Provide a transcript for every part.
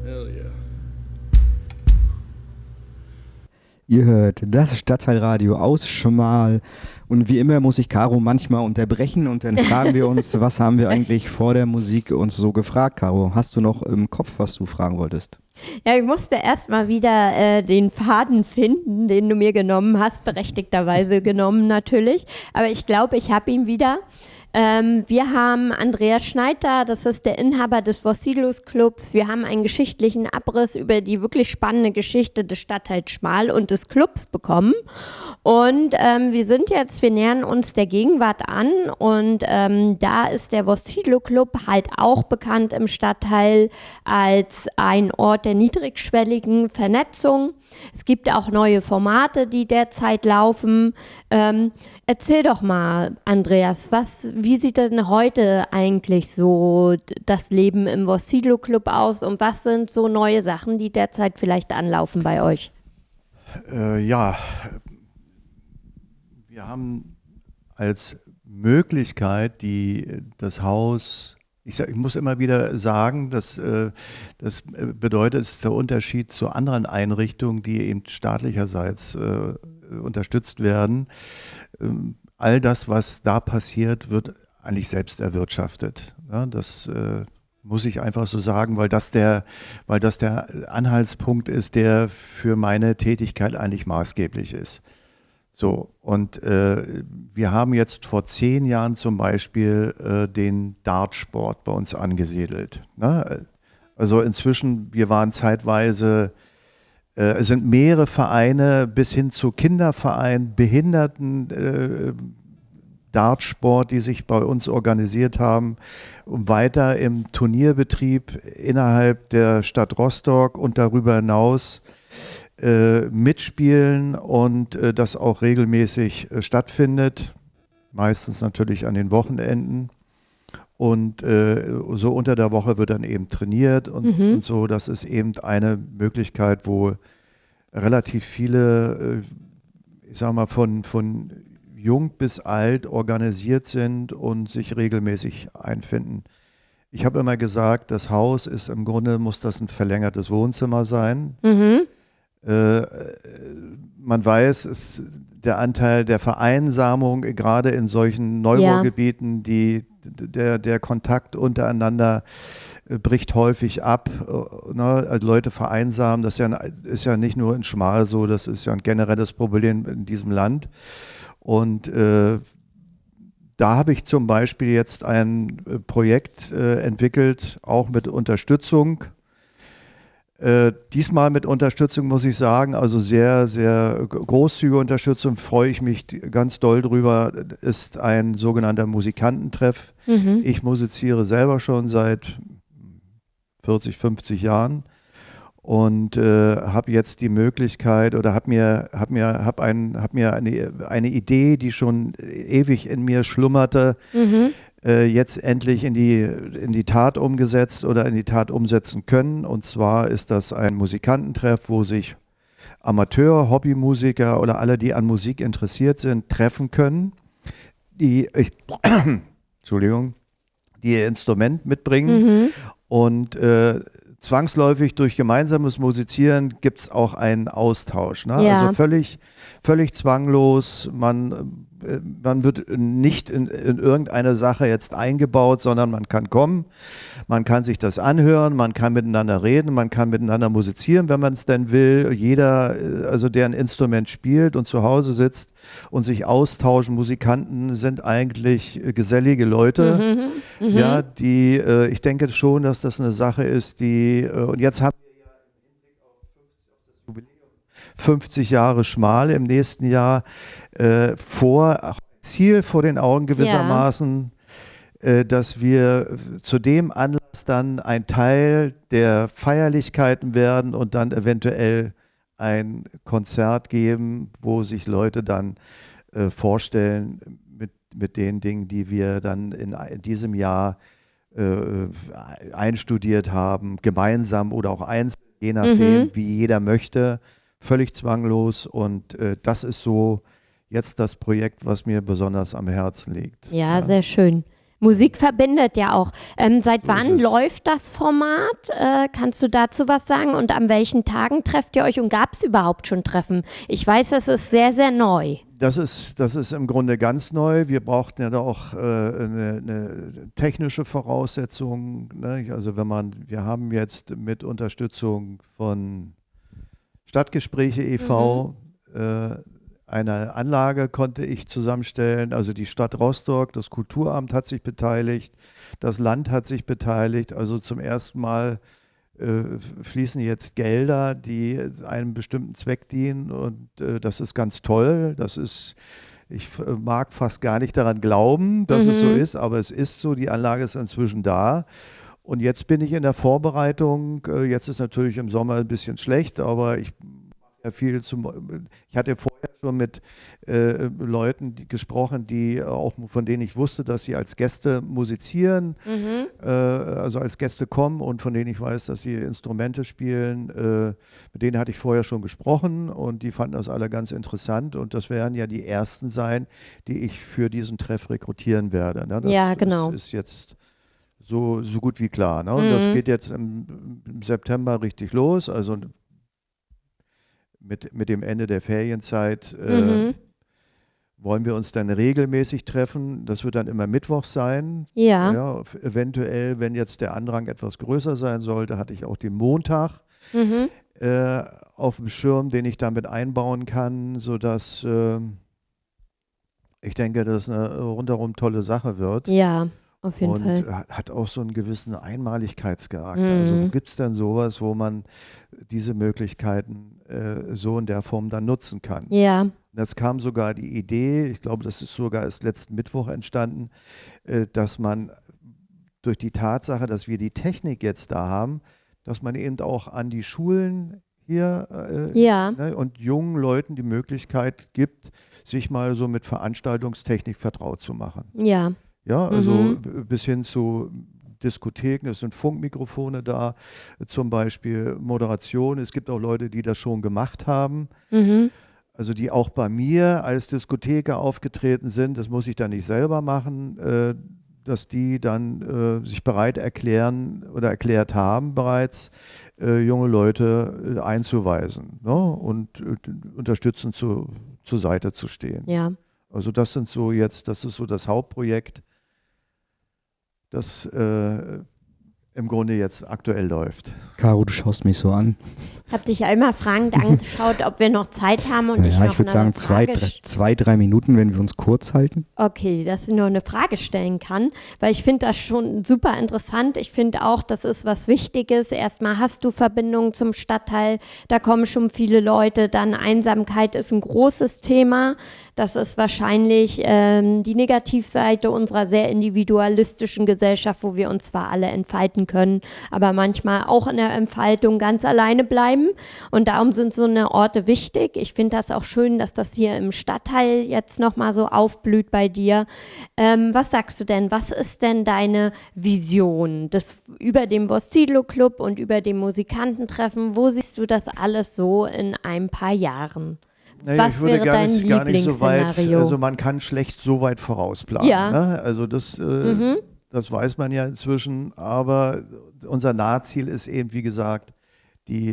Ihr hört das Stadtteilradio aus Schmal und wie immer muss ich Caro manchmal unterbrechen und dann fragen wir uns, was haben wir eigentlich vor der Musik uns so gefragt, Caro? Hast du noch im Kopf, was du fragen wolltest? Ja, ich musste erstmal wieder den Faden finden, den du mir genommen hast, berechtigterweise genommen natürlich, aber ich glaube, ich habe ihn wieder. Wir haben Andreas Schneider, das ist der Inhaber des Vossilus Clubs. Wir haben einen geschichtlichen Abriss über die wirklich spannende Geschichte des Stadtteils Schmal und des Clubs bekommen. Und wir nähern uns der Gegenwart an und da ist der Vossilo Club halt auch bekannt im Stadtteil als ein Ort der niedrigschwelligen Vernetzung. Es gibt auch neue Formate, die derzeit laufen. Erzähl doch mal, Andreas, wie sieht denn heute eigentlich so das Leben im Vossilo Club aus und was sind so neue Sachen, die derzeit vielleicht anlaufen bei euch? Ja, wir haben als Möglichkeit das Haus, ich muss immer wieder sagen, das bedeutet, es ist der Unterschied zu anderen Einrichtungen, die eben staatlicherseits unterstützt werden. All das, was da passiert, wird eigentlich selbst erwirtschaftet. Ja, das muss ich einfach so sagen, weil das der Anhaltspunkt ist, der für meine Tätigkeit eigentlich maßgeblich ist. So, und wir haben jetzt vor 10 Jahren zum Beispiel den Dartsport bei uns angesiedelt. Ne? Also inzwischen, wir waren zeitweise, es sind mehrere Vereine bis hin zu Kindervereinen, Behinderten, Dartsport, die sich bei uns organisiert haben, und weiter im Turnierbetrieb innerhalb der Stadt Rostock und darüber hinaus mitspielen und das auch regelmäßig stattfindet, meistens natürlich an den Wochenenden. Und so unter der Woche wird dann eben trainiert und so. Das ist eben eine Möglichkeit, wo relativ viele, ich sag mal, von jung bis alt organisiert sind und sich regelmäßig einfinden. Ich habe immer gesagt, das Haus ist im Grunde, muss das ein verlängertes Wohnzimmer sein. Man weiß, der Anteil der Vereinsamung, gerade in solchen Neubaugebieten, der Kontakt untereinander bricht häufig ab. Also Leute vereinsamen, das ist ja nicht nur in Schmal so, das ist ja ein generelles Problem in diesem Land. Und da habe ich zum Beispiel jetzt ein Projekt entwickelt, auch mit Unterstützung. Diesmal mit Unterstützung, muss ich sagen, also sehr, sehr großzügige Unterstützung, freue ich mich ganz doll drüber, ist ein sogenannter Musikantentreff. Ich musiziere selber schon seit 40, 50 Jahren und habe jetzt die Möglichkeit oder habe mir eine Idee, die schon ewig in mir schlummerte, jetzt endlich in die Tat umgesetzt oder in die Tat umsetzen können. Und zwar ist das ein Musikantentreff, wo sich Amateur, Hobbymusiker oder alle, die an Musik interessiert sind, treffen können, die ihr Instrument mitbringen und zwangsläufig durch gemeinsames Musizieren gibt es auch einen Austausch. Ne? Ja. Also völlig zwanglos, man wird nicht in irgendeine Sache jetzt eingebaut, sondern man kann kommen, man kann sich das anhören, man kann miteinander reden, man kann miteinander musizieren, wenn man es denn will. Jeder, also der ein Instrument spielt und zu Hause sitzt und sich austauschen. Musikanten sind eigentlich gesellige Leute, ja, die, ich denke schon, dass das eine Sache ist, die, und jetzt haben wir ja im Hinblick auf das Jubiläum 50 Jahre Schmal im nächsten Jahr Ziel vor den Augen gewissermaßen, dass wir zu dem Anlass dann ein Teil der Feierlichkeiten werden und dann eventuell ein Konzert geben, wo sich Leute dann vorstellen mit den Dingen, die wir dann in diesem Jahr einstudiert haben, gemeinsam oder auch einzeln, je nachdem, wie jeder möchte, völlig zwanglos. Und das ist so jetzt das Projekt, was mir besonders am Herzen liegt. Ja, sehr schön. Musik verbindet ja auch. Seit So wann ist es. läuft das Format? Kannst du dazu was sagen? Und an welchen Tagen trefft ihr euch? Und gab es überhaupt schon Treffen? Ich weiß, das ist sehr, sehr neu. Das ist im Grunde ganz neu. Wir brauchten ja da auch eine technische Voraussetzung. Ne? Also wir haben jetzt mit Unterstützung von Stadtgespräche e.V. Eine Anlage konnte ich zusammenstellen. Also die Stadt Rostock, das Kulturamt hat sich beteiligt, das Land hat sich beteiligt. Also zum ersten Mal fließen jetzt Gelder, die einem bestimmten Zweck dienen und das ist ganz toll. Mag fast gar nicht daran glauben, dass es so ist, aber es ist so, die Anlage ist inzwischen da. Und jetzt bin ich in der Vorbereitung. Jetzt ist natürlich im Sommer ein bisschen schlecht, aber ich hatte vorher schon mit Leuten gesprochen, von denen ich wusste, dass sie als Gäste musizieren, also als Gäste kommen und von denen ich weiß, dass sie Instrumente spielen. Mit denen hatte ich vorher schon gesprochen und die fanden das alle ganz interessant und das werden ja die ersten sein, die ich für diesen Treff rekrutieren werde. Ne? Ja, genau. Das ist jetzt so gut wie klar. Ne? Und das geht jetzt im September richtig los, also mit dem Ende der Ferienzeit wollen wir uns dann regelmäßig treffen. Das wird dann immer Mittwochs sein. Ja. Eventuell, wenn jetzt der Andrang etwas größer sein sollte, hatte ich auch den Montag auf dem Schirm, den ich damit einbauen kann, sodass ich denke, dass es eine rundherum tolle Sache wird. Ja, auf jeden Fall. Und hat auch so einen gewissen Einmaligkeitscharakter. Also wo gibt es denn sowas, wo man diese Möglichkeiten so in der Form dann nutzen kann? Ja. Und jetzt kam sogar die Idee, ich glaube, das ist sogar erst letzten Mittwoch entstanden, dass man durch die Tatsache, dass wir die Technik jetzt da haben, dass man eben auch an die Schulen hier ne, und jungen Leuten die Möglichkeit gibt, sich mal so mit Veranstaltungstechnik vertraut zu machen. Ja. Ja, also bis hin zu Diskotheken, es sind Funkmikrofone da, zum Beispiel Moderation. Es gibt auch Leute, die das schon gemacht haben, also die auch bei mir als Diskotheker aufgetreten sind. Das muss ich dann nicht selber machen, dass die dann sich bereit erklären oder erklärt haben bereits, junge Leute einzuweisen, ne? Und unterstützend zur Seite zu stehen. Ja. Also das ist so das Hauptprojekt, das im Grunde jetzt aktuell läuft. Caro, du schaust mich so an. Ich habe dich einmal fragend angeschaut, ob wir noch Zeit haben und Ich würde sagen 2-3 Minuten, wenn wir uns kurz halten. Okay, dass ich noch eine Frage stellen kann, weil ich finde das schon super interessant. Ich finde auch, das ist was Wichtiges. Erstmal hast du Verbindungen zum Stadtteil, da kommen schon viele Leute. Dann Einsamkeit ist ein großes Thema. Das ist wahrscheinlich die Negativseite unserer sehr individualistischen Gesellschaft, wo wir uns zwar alle entfalten können, aber manchmal auch in der Entfaltung ganz alleine bleiben. Und darum sind so eine Orte wichtig. Ich finde das auch schön, dass das hier im Stadtteil jetzt nochmal so aufblüht bei dir. Was sagst du denn? Was ist denn deine Vision über dem Voscilo Club und über dem Musikantentreffen? Wo siehst du das alles so in ein paar Jahren? Naja, Was wäre dein Lieblingsszenario? Also man kann schlecht so weit vorausplanen. Ja. Ne? Also das weiß man ja inzwischen, aber unser Nahziel ist eben, wie gesagt, die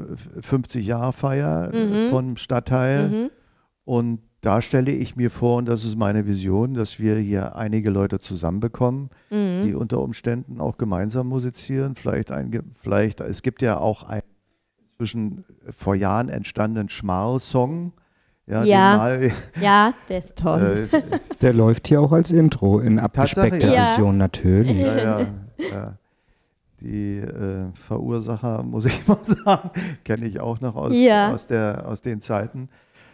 50-Jahr-Feier vom Stadtteil. Und da stelle ich mir vor, und das ist meine Vision, dass wir hier einige Leute zusammenbekommen, die unter Umständen auch gemeinsam musizieren. Es gibt ja auch einen inzwischen vor Jahren entstandenen Schmarl-Song. Ja, der ist toll. Der läuft hier auch als Intro in abgespeckter ja. Version, natürlich. Ja. Die Verursacher, muss ich mal sagen, kenne ich auch noch aus den Zeiten.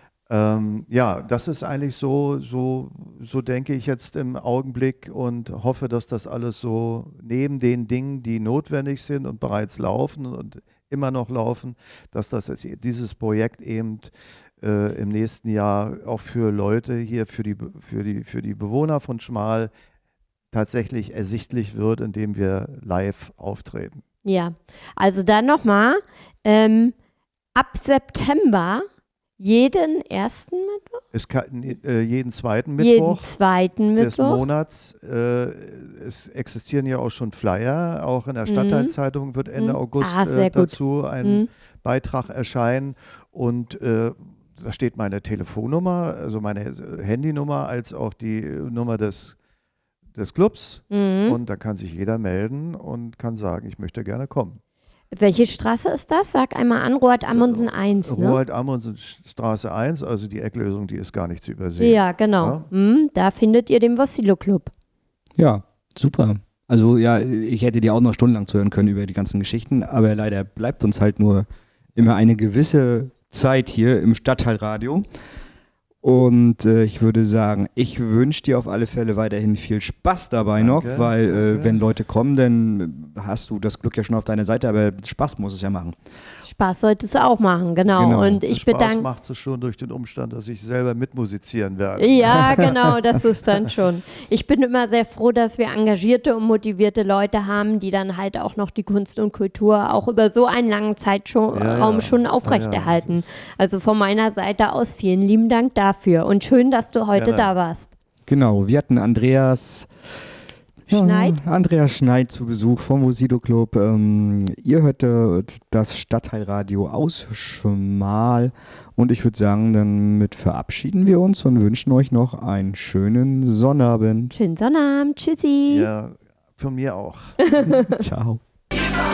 Das ist eigentlich so denke ich jetzt im Augenblick und hoffe, dass das alles so neben den Dingen, die notwendig sind und bereits laufen und immer noch laufen, dass dieses Projekt eben im nächsten Jahr auch für Leute hier, für die Bewohner von Schmal tatsächlich ersichtlich wird, indem wir live auftreten. Ja, also dann nochmal, ab September Jeden ersten Mittwoch? Es kann, jeden zweiten Jeden Mittwoch zweiten des Mittwoch? Monats. Es existieren ja auch schon Flyer. Auch in der Stadtteilzeitung wird Ende August sehr gut. dazu ein Beitrag erscheinen. Und da steht meine Telefonnummer, also meine Handynummer, als auch die Nummer des Clubs. Und da kann sich jeder melden und kann sagen, ich möchte gerne kommen. Welche Straße ist das? Sag einmal an, Roald Amundsen 1, ne? Roald Amundsen Straße 1, also die Ecklösung, die ist gar nicht zu übersehen. Ja, genau. Ja? Da findet ihr den Vossilo Club. Ja, super. Also ja, ich hätte dir auch noch stundenlang zuhören können über die ganzen Geschichten, aber leider bleibt uns halt nur immer eine gewisse Zeit hier im Stadtteilradio. Und ich würde sagen, ich wünsche dir auf alle Fälle weiterhin viel Spaß dabei noch, weil wenn Leute kommen, dann hast du das Glück ja schon auf deiner Seite, aber Spaß muss es ja machen. Spaß sollte es auch machen, genau. Und ich Spaß bedanke. macht es schon durch den Umstand, dass ich selber mitmusizieren werde. Ja, genau, das ist dann schon. Ich bin immer sehr froh, dass wir engagierte und motivierte Leute haben, die dann halt auch noch die Kunst und Kultur auch über so einen langen Zeitraum schon aufrechterhalten. Also von meiner Seite aus vielen lieben Dank dafür und schön, dass du heute da warst. Genau, wir hatten Andreas Schneid zu Besuch vom Vossilo Club. Ihr hört das Stadtteilradio aus Schmal und ich würde sagen, damit verabschieden wir uns und wünschen euch noch einen schönen Sonnabend. Schönen Sonnabend, tschüssi. Ja, von mir auch. Ciao.